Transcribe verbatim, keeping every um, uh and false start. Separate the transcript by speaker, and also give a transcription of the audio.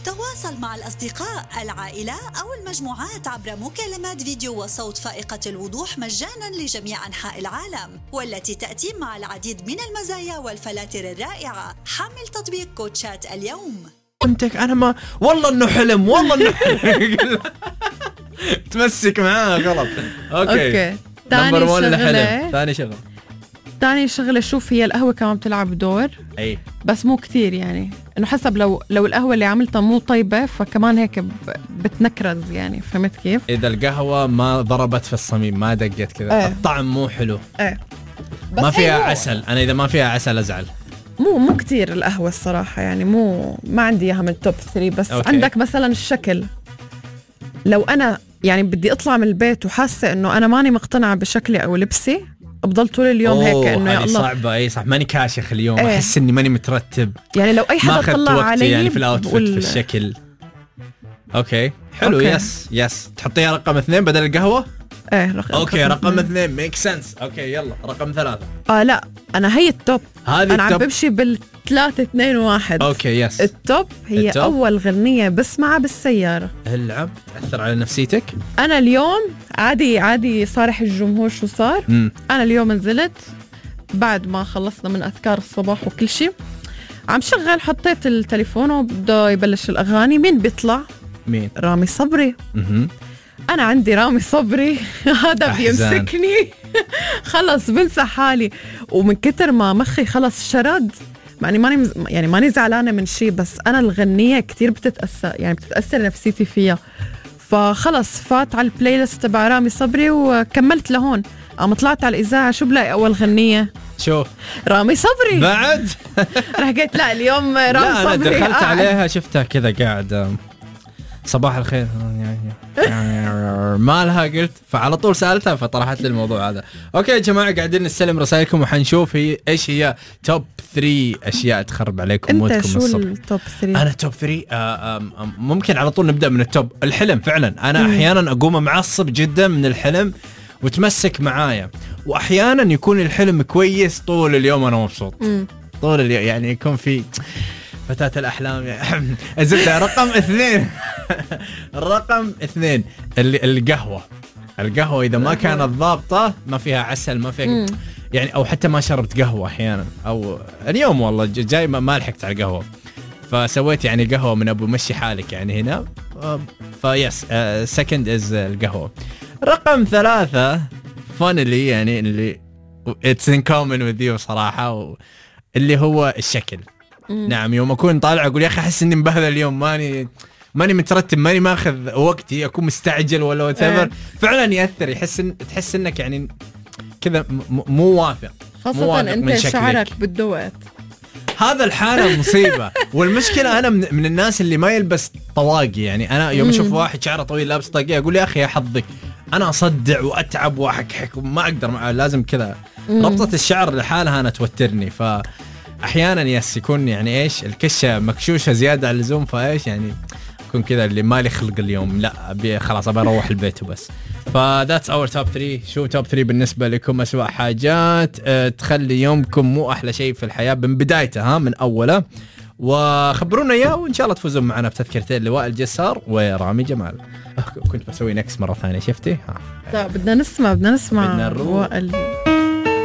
Speaker 1: تواصل مع الأصدقاء، العائلة أو المجموعات عبر مكالمات فيديو وصوت فائقة الوضوح مجانا لجميع أنحاء العالم، والتي تأتي مع العديد من المزايا والفلاتر الرائعة. حمل تطبيق كوتشات اليوم.
Speaker 2: انتك انا ما والله انه حلم، والله انه حلم. تمسك معاه غلط. اوكي,
Speaker 3: أوكي. ثاني شغله
Speaker 2: ثاني شغله
Speaker 3: ثاني شغله شوف، هي القهوه كمان بتلعب دور،
Speaker 2: اي
Speaker 3: بس مو كتير، يعني انه حسب، لو لو القهوه اللي عملتها مو طيبه فكمان هيك بتنكرز، يعني فهمت كيف؟
Speaker 2: اذا القهوه ما ضربت في الصميم، ما دقت كذا،
Speaker 3: ايه.
Speaker 2: الطعم مو حلو،
Speaker 3: ايه.
Speaker 2: ما فيها عسل. انا اذا ما فيها عسل ازعل.
Speaker 3: مو مو كتير القهوه الصراحه، يعني مو ما عندي اياها من توب ثلاثة، بس أوكي. عندك مثلا الشكل، لو انا يعني بدي اطلع من البيت وحاسه انه انا ماني مقتنعه بشكلي او لبسي، افضل طول اليوم هيك انه يا الله
Speaker 2: صعبه. اي صح، ماني كاشخ اليوم، ايه. احس اني ماني مترتب،
Speaker 3: يعني لو اي حدا طلع علي
Speaker 2: يعني في الاوتفيت وال... في الشكل. اوكي حلو. أوكي. يس يس تحطيها رقم اثنين بدل القهوه.
Speaker 3: ايه رقم
Speaker 2: اوكي رقم, رقم اثنين ميك سنس. اوكي يلا رقم ثلاثة.
Speaker 3: اه لا انا هي التوب، انا عم بمشي بالثلاثة اثنين واحد.
Speaker 2: اوكي يس
Speaker 3: التوب هي التوب. اول غنية بسمعها بالسيارة.
Speaker 2: هاللعب تأثر على نفسيتك؟
Speaker 3: انا اليوم عادي عادي صارح الجمهور شو صار.
Speaker 2: مم.
Speaker 3: انا اليوم نزلت بعد ما خلصنا من اذكار الصباح وكل شيء، عم شغل، حطيت التليفون وبده يبلش الاغاني. مين بيطلع؟
Speaker 2: مين؟
Speaker 3: رامي صبري.
Speaker 2: مم.
Speaker 3: أنا عندي رامي صبري هذا بيمسكني خلص بنسى حالي، ومن كتر ما مخي خلص شرد، يعني ماني يعني ماني زعلانة من شيء، بس أنا الغنية كتير بتتأثر، يعني بتتأثر نفسيتي فيها، فخلص فات على البلاي ليست تبع رامي صبري وكملت لهون. قام طلعت على الإذاعة، شو بلاقي أول غنية؟
Speaker 2: شو؟
Speaker 3: رامي صبري
Speaker 2: بعد.
Speaker 3: رح قلت لا اليوم رامي
Speaker 2: لا
Speaker 3: صبري.
Speaker 2: أنا دخلت قاعد عليها شفتها كذا قاعد صباح الخير مالها، قلت فعلى طول سألتها فطرحت لي الموضوع هذا. اوكي يا جماعة قاعدين نستلم رسائلكم وحنشوف هي ايش هي توب ثلاثة اشياء تخرب عليكم مودكم الصبح.
Speaker 3: انت شو التوب ثلاثة؟
Speaker 2: انا توب ثلاثة آه ممكن على طول نبدأ من التوب. الحلم فعلا انا مم. احيانا اقوم معصب جدا من الحلم وتمسك معايا، واحيانا يكون الحلم كويس طول اليوم انا مبسوط. مم. طول اليوم يعني يكون في فتاة الأحلام يعني. الزبدة رقم اثنين. رقم اثنين اللي القهوة. القهوة إذا ما كانت ضابطة، ما فيها عسل، ما فيها يعني، أو حتى ما شربت قهوة أحيانا، أو اليوم والله جاي ما لحقت على القهوة، فسويت يعني قهوة من أبو مشي حالك يعني هنا. فيس سكند إز القهوة. رقم ثلاثة فانلي يعني اللي it's in common with you صراحة، اللي هو الشكل. نعم يوم أكون طالع أقول يا أخي أحس إني مبهذل اليوم، ماني ماني مترتب، ماني ماخذ وقتي، أكون مستعجل ولا وتفر. فعلا يأثر، يحس إن تحس إنك يعني كذا مو وافق،
Speaker 3: خاصة أنت شعرك بالدوات.
Speaker 2: هذا الحالة مصيبة. والمشكلة أنا من, من الناس اللي ما يلبس طواقي، يعني أنا يوم أشوف واحد شعره طويل لابس طاقية أقول يا أخي يا حظك، أنا أصدع وأتعب وأحكحك وما أقدر، لازم كذا ربطة الشعر لحالها أنا توترني. ف احيانا يس يكون يعني ايش الكشه مكشوشه زياده على اللزوم، فايش يعني يكون كذا اللي مالي خلق اليوم، لا ابي خلاص ابي اروح البيت وبس. فذاتس اور توب ثلاثة. شو توب ثلاثة بالنسبه لكم؟ اسوأ حاجات أه تخلي يومكم مو احلى شيء في الحياه من بدايته، ها من اوله، وخبرونا اياه وان شاء الله تفوزون معنا بتذكرتين لوائل جسار ورامي جمال. كنت بسوي نكس مره ثانيه شفتي؟ ها
Speaker 3: لا بدنا نسمع بدنا نسمع
Speaker 2: وائل.